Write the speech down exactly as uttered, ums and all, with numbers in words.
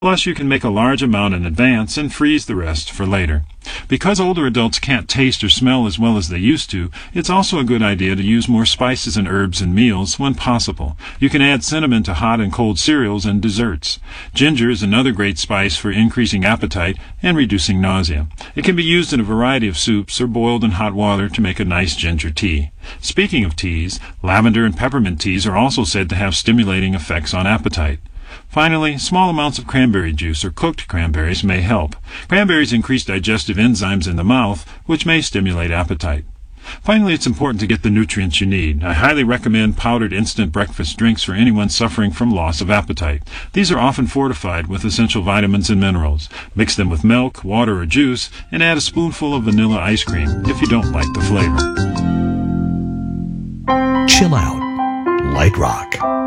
Plus, you can make a large amount in advance and freeze the rest for later. Because older adults can't taste or smell as well as they used to, it's also a good idea to use more spices and herbs in meals when possible. You can add cinnamon to hot and cold cereals and desserts. Ginger is another great spice for increasing appetite and reducing nausea. It can be used in a variety of soups or boiled in hot water to make a nice ginger tea. Speaking of teas, lavender and peppermint teas are also said to have stimulating effects on appetite. Finally, small amounts of cranberry juice or cooked cranberries may help. Cranberries increase digestive enzymes in the mouth, which may stimulate appetite. Finally, it's important to get the nutrients you need. I highly recommend powdered instant breakfast drinks for anyone suffering from loss of appetite. These are often fortified with essential vitamins and minerals. Mix them with milk, water, or juice, and add a spoonful of vanilla ice cream if you don't like the flavor. Chill out. Light rock.